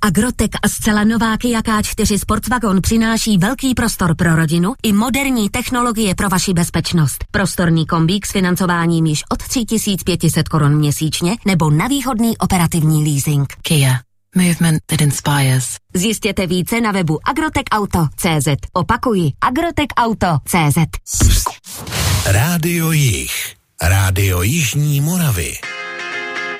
Agrotec a zcela nová Kia K4 Sportwagon přináší velký prostor pro rodinu i moderní technologie pro vaši bezpečnost. Prostorný kombík s financováním již od 3500 korun měsíčně nebo na výhodný operativní leasing. Kia. Movement that inspires. Zjistěte více na webu agrotecauto.cz. Opakuji, agrotecauto.cz. Rádio Jih. Rádio Jižní Moravy.